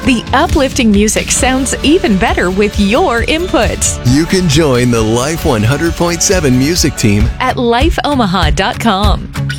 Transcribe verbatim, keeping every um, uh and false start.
The uplifting music sounds even better with your input. You can join the Life one hundred point seven music team At life omaha dot com.